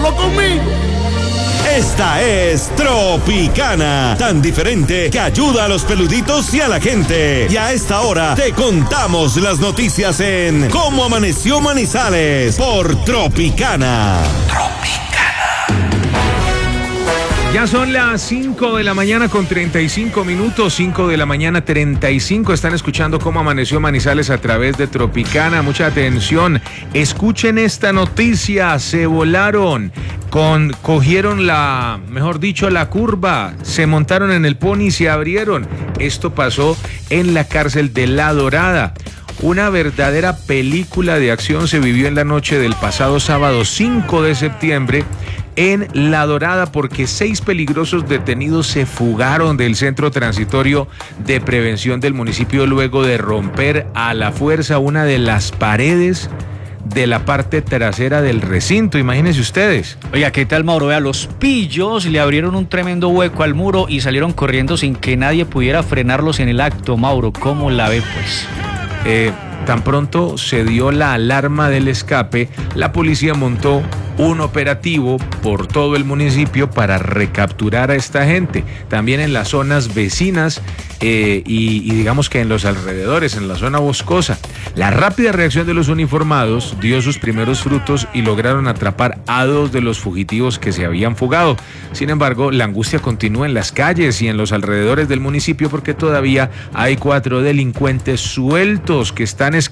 ¡Vamos conmigo! Esta es Tropicana, tan diferente que ayuda a los peluditos y a la gente. Y a esta hora te contamos las noticias en Cómo Amaneció Manizales por Tropicana. Ya son las 5 de la mañana con 35 minutos, 5 de la mañana 35. Están escuchando Cómo Amaneció Manizales a través de Tropicana. Mucha atención. Escuchen esta noticia. Se volaron. Cogieron la curva. Se montaron en el pony y se abrieron. Esto pasó en la cárcel de La Dorada. Una verdadera película de acción se vivió en la noche del pasado sábado 5 de septiembre en La Dorada, porque 6 peligrosos detenidos se fugaron del centro transitorio de prevención del municipio luego de romper a la fuerza una de las paredes de la parte trasera del recinto. Imagínense ustedes. Oiga, ¿qué tal, Mauro? Vea, los pillos le abrieron un tremendo hueco al muro y salieron corriendo sin que nadie pudiera frenarlos en el acto. Mauro, ¿cómo la ve, pues? Tan pronto se dio la alarma del escape, la policía montó un operativo por todo el municipio para recapturar a esta gente. También en las zonas vecinas y digamos que en los alrededores, en la zona boscosa. La rápida reacción de los uniformados dio sus primeros frutos y lograron atrapar a 2 de los fugitivos que se habían fugado. Sin embargo, la angustia continúa en las calles y en los alrededores del municipio porque todavía hay 4 delincuentes sueltos que están